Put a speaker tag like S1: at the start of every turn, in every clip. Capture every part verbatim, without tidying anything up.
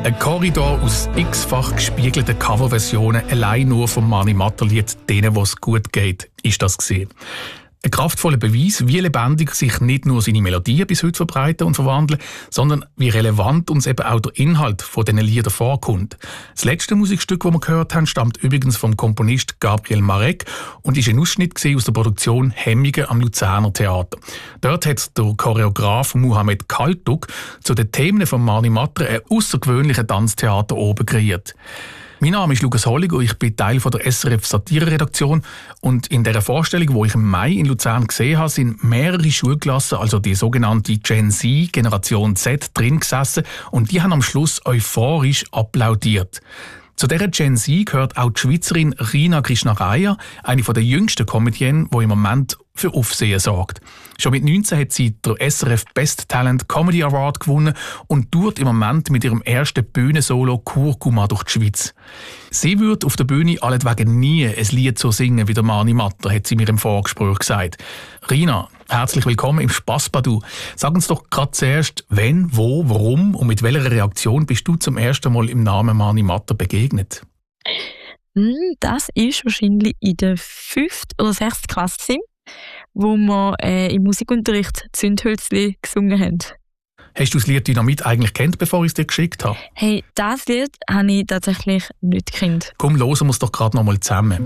S1: Ein Korridor aus x-fach gespiegelten Coverversionen, allein nur vom Mani Matter-Lied «Denen, wo's gut geht», ist das gewesen. Ein kraftvoller Beweis, wie lebendig sich nicht nur seine Melodien bis heute verbreiten und verwandeln, sondern wie relevant uns eben auch der Inhalt von diesen Liedern vorkommt. Das letzte Musikstück, das wir gehört haben, stammt übrigens vom Komponist Gabriel Marek und ist ein Ausschnitt aus der Produktion «Hemmige» am Luzerner Theater. Dort hat der Choreograf Muhammed Kaltuk zu den Themen von Mani Matter einen außergewöhnlichen Tanztheater oben kreiert. Mein Name ist Lukas Holliger, ich bin Teil der S R F-Satire-Redaktion und in dieser Vorstellung, die ich im Mai in Luzern gesehen habe, sind mehrere Schulklassen, also die sogenannte Gen Z, Generation Z, drin gesessen und die haben am Schluss euphorisch applaudiert. Zu dieser Gen Z gehört auch die Schweizerin Rina Krishnaraya, eine der jüngsten Comedienne, die im Moment für Aufsehen sorgt. Schon mit neunzehn hat sie den S R F Best Talent Comedy Award gewonnen und tourt im Moment mit ihrem ersten Bühnensolo Kurkuma durch die Schweiz. Sie würde auf der Bühne allentwegen nie ein Lied so singen wie der Mani Matter, hat sie mir im Vorgespräch gesagt. Rina, herzlich willkommen im Spassbadu. Sag uns doch gerade zuerst, wenn, wo, warum und mit welcher Reaktion bist du zum ersten Mal im Namen Mani Matter begegnet?
S2: Das ist wahrscheinlich in der fünften oder sechsten Klasse, wo wir äh, im Musikunterricht Zündhölzli gesungen haben.
S1: Hast du das Lied Dynamit eigentlich kennt, bevor ich es dir geschickt habe?
S2: Hey, das Lied habe ich tatsächlich nicht gekannt.
S1: Komm, hören wir es doch gerade noch mal zusammen.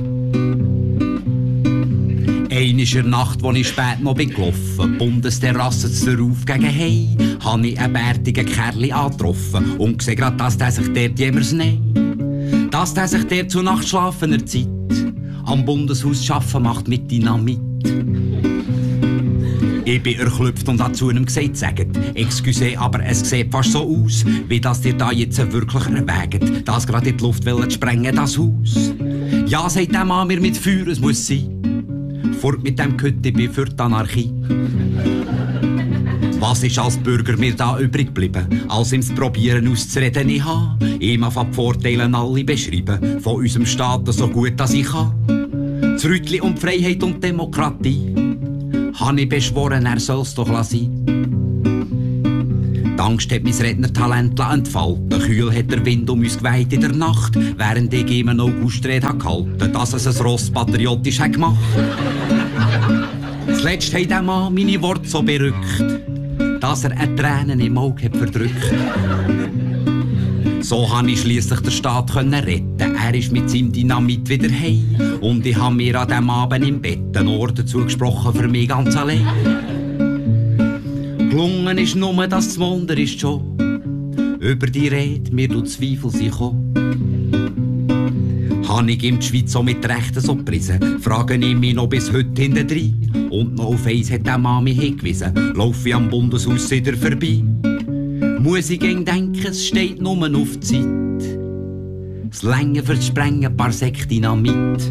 S3: Eine ist in der Nacht, als ich spät noch bin gelaufen, Bundesterrasse zu der Auf gegen Hei, habe ich einen bärtigen Kerl angetroffen und gesehen grad, dass der sich dort jemals nein, dass der sich dort zu nachtschlafener Zeit am Bundeshaus arbeiten macht mit Dynamit. Ich bin erklüpft und habe zu ihm gesagt, sagt, excuse, aber es sieht fast so aus, wie dass ihr da jetzt wirklich erwägt, das gerade in die Luft wollen sprengen, das Haus. Ja, sagt der Mann mir mit Feuer, es muss sein. Fort mit dem Kütte, ich bin für die Anarchie. Was ist als Bürger mir da übrig geblieben, als ihm zu probieren auszureden? Ich habe ihm auf die Vorteile alle beschrieben, von unserem Staat so gut als ich kann. Das Rütli und Freiheit und Demokratie, habe ich beschworen, er soll's doch lassen. Die Angst hat mein Rednertalent entfalten. Kühl hat der Wind um uns geweht in der Nacht, während ich ihm eine Augustrede gehalten, dass es ein Ross patriotisch hat gemacht. Zuletzt hat der Mann meine Worte so berückt, dass er eine Tränen im Auge hat verdrückt. So konnte ich schliesslich den Staat retten. Er ist mit seinem Dynamit wieder heim. Und ich habe mir an diesem Abend im Bett ein Ohr dazu gesprochen, für mich ganz allein. Gelungen ist nur, dass das Wunder ist schon. Über die Rede mir durch Zweifel sie kommen. Habe ich ihm die Schweiz so mit Rechten so gepriesen, frage ich mich noch bis heute hintendrein. Und noch auf eins hat der Mann mich hingewiesen, laufe ich am Bundeshaus wieder vorbei. Muss ich gegen denken, es steht nur auf die Zeit. Das Länge für das Sprengen, ein paar Säcke Dynamit.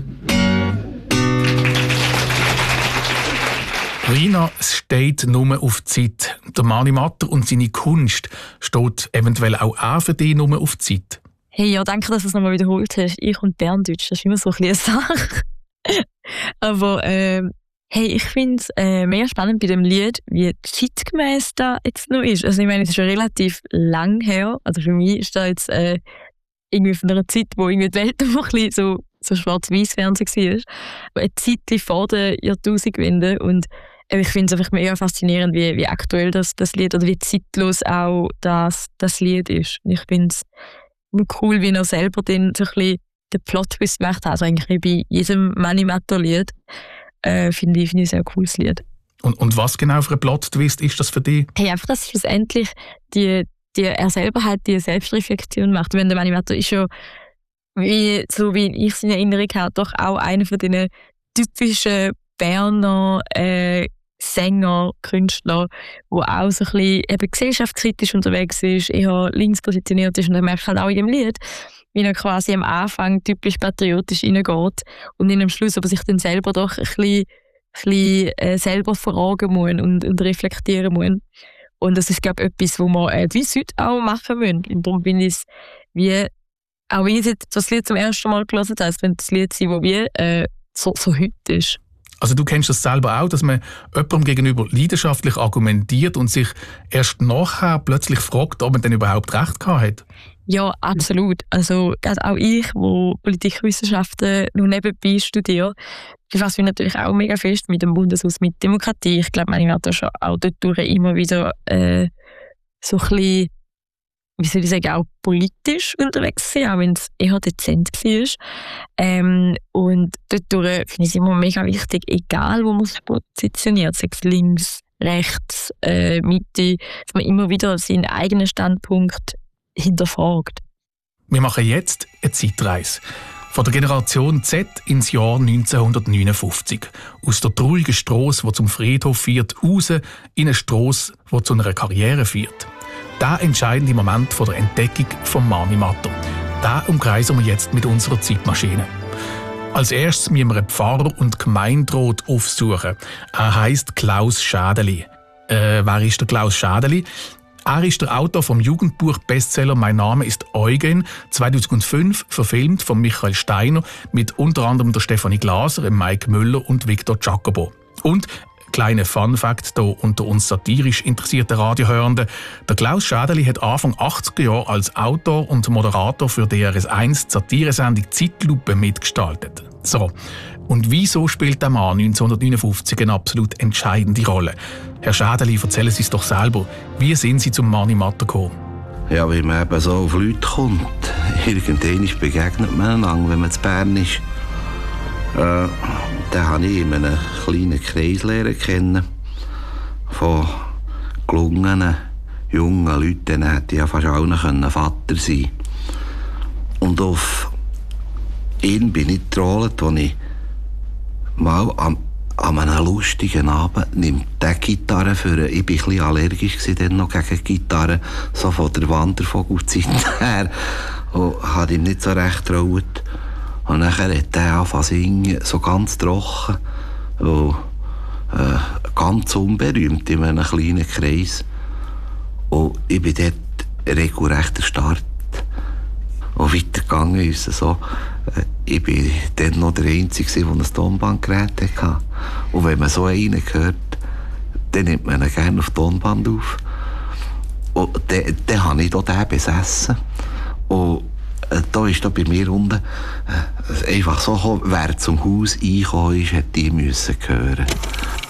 S1: Rina, es steht nur auf die Zeit. Der Mani Matter und seine Kunst steht eventuell auch auch für dich nur auf die Zeit.
S2: Hey, ja, danke, dass du es nochmal wiederholt hast. Ich und Berndeutsch, das ist immer so ein bisschen eine Sache. Aber ähm, hey, ich finde es äh, mehr spannend bei dem Lied, wie zeitgemäß da jetzt noch ist. Also ich meine, es ist schon relativ lang her. Also für mich ist da jetzt äh, irgendwie von einer Zeit, wo irgendwie die Welt noch ein bisschen so, so schwarz-weiß-Fernsehen war. Eine Zeit vor der Jahrtausendwende. Und äh, ich finde es einfach mega faszinierend, wie, wie aktuell das, das Lied oder wie zeitlos auch das, das Lied ist. Und ich finde es cool, wie er selber den, so ein bisschen den Plot-Twist gemacht hat. Also eigentlich bei jedem Mani Matter-Lied. Äh, finde ich, finde ich ein sehr cooles Lied.
S1: Und, und was genau für ein Plot-Twist ist das für dich?
S2: Hey, einfach, dass schlussendlich die, die, er selber halt die Selbstreflexion macht. Wenn der Mani Matter ist ja, wie, so wie ich es in Erinnerung habe, doch auch einer von diesen typischen Berner äh, Sänger, Künstler, der auch so ein bisschen eben gesellschaftskritisch unterwegs ist, eher links positioniert ist. Und dann merkt halt auch in dem Lied, wie er quasi am Anfang typisch patriotisch reingeht und in am Schluss aber sich dann selber doch ein bisschen, ein bisschen äh, selber fragen muss und, und reflektieren muss. Und das ist, glaube ich, etwas, was wir äh, bis heute auch machen müssen. Und darum bin ich es, wie, auch wenn ich das Lied zum ersten Mal gelesen habe, es könnte das Lied sein, das wie äh, so, so heute ist.
S1: Also du kennst das selber auch, dass man jemandem gegenüber leidenschaftlich argumentiert und sich erst nachher plötzlich fragt, ob man denn überhaupt recht gehabt hat?
S2: Ja, absolut. Also gerade auch ich, wo Politikwissenschaften noch nebenbei studiere, befasse mich natürlich auch mega fest mit dem Bundeshaus, mit Demokratie. Ich glaube, ich werde schon auch dort immer wieder äh, so ein bisschen, wie soll ich sagen, auch politisch unterwegs sein, auch wenn es eher dezent war. Ähm, und dort finde ich es immer mega wichtig, egal wo man sich positioniert, sei es links, rechts, äh, Mitte, dass man immer wieder seinen eigenen Standpunkt hinterfragt.
S1: Wir machen jetzt eine Zeitreise. Von der Generation Z ins Jahr neunzehnhundertneunundfünfzig. Aus der traurigen Strasse, die zum Friedhof führt, raus in eine Strasse, die zu einer Karriere führt. Der entscheidende Moment von der Entdeckung von Mani Matter. Den umkreisen wir jetzt mit unserer Zeitmaschine. Als erstes müssen wir einen Pfarrer und Gemeinderat aufsuchen. Er heisst Klaus Schädeli. Äh, wer ist der Klaus Schädeli? Er ist der Autor vom Jugendbuch-Bestseller «Mein Name ist Eugen», zweitausendfünf verfilmt von Michael Steiner mit unter anderem der Stefanie Glaser, Mike Müller und Victor Giacobo. Und kleiner Fun-Fact hier unter uns satirisch interessierten Radiohörenden: Der Klaus Schädeli hat Anfang achtziger Jahre als Autor und Moderator für D R S eins die Satiresendung «Zeitlupe» mitgestaltet. So, und wieso spielt der Mann neunzehnhundertneunundfünfzig eine absolut entscheidende Rolle? Herr Schädeli, erzählen Sie es doch selber. Wie sind Sie zum Mani Matter gekommen?
S4: Ja, wie man eben so auf Leute kommt. Irgendwann begegnet man einander, wenn man zu Bern ist. Äh, dann habe ich in einem kleinen Kreis lernen kennen. Von gelungenen, jungen Leuten. Dann hätte ich ja fast allen Vater sein können. Und auf ihn bin ich getrollt, als ich mal am An einem lustigen Abend nimmt die Gitarre für. Ich war ein bisschen allergisch dann noch gegen Gitarre, so von der Wandervogelzeit her. Und habe ihm nicht so recht getraut. Und nachher hat er angefangen zu singen, so ganz trocken. Und, äh, ganz unberühmt in einem kleinen Kreis. Und ich bin dort regelrecht erstarrt. Und weitergegangen ist es so. Ich war dann noch der Einzige, der ein Tonbandgerät hatte. Und wenn man so einen hört, dann nimmt man ihn gerne auf die Tonband auf. Und dann, dann habe ich hier den besessen. Und äh, da ist da bei mir unten äh, einfach so gekommen, wer zum Haus reingekommen ist, hätte die müssen hören.